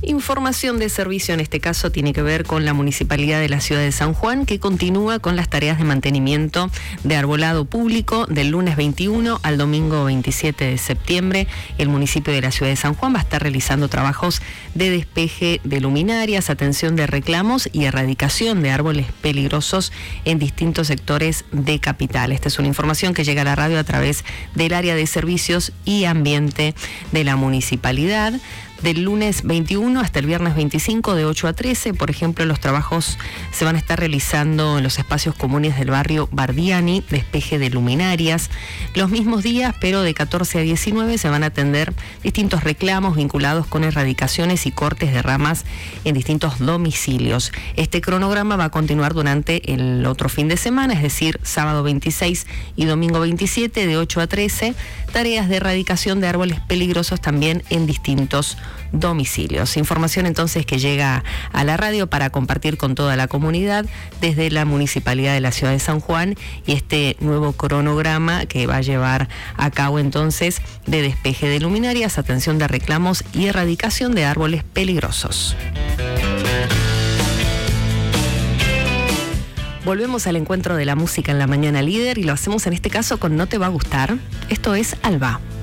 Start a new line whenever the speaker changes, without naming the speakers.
Información de servicio, en este caso tiene que ver con la Municipalidad de la Ciudad de San Juan, que continúa con las tareas de mantenimiento de arbolado público del lunes 21 al domingo 27 de septiembre. El municipio de la Ciudad de San Juan va a estar realizando trabajos de despeje de luminarias, atención de reclamos y erradicación de árboles peligrosos en distintos sectores de Capital. Esta es una información que llega a la radio a través del área de servicios y ambiente de la municipalidad. Del lunes 21 hasta el viernes 25 de 8 a 13, por ejemplo, los trabajos se van a estar realizando en los espacios comunes del barrio Bardiani, despeje de luminarias. Los mismos días, pero de 14 a 19, se van a atender distintos reclamos vinculados con erradicaciones y cortes de ramas en distintos domicilios. Este cronograma va a continuar durante el otro fin de semana, es decir, sábado 26 y domingo 27 de 8 a 13, tareas de erradicación de árboles peligrosos también en distintos domicilios. Información entonces que llega a la radio para compartir con toda la comunidad desde la Municipalidad de la Ciudad de San Juan, y este nuevo cronograma que va a llevar a cabo entonces de despeje de luminarias, atención de reclamos y erradicación de árboles peligrosos. Volvemos al encuentro de la música en la mañana líder y lo hacemos en este caso con No te va a gustar. Esto es Alba.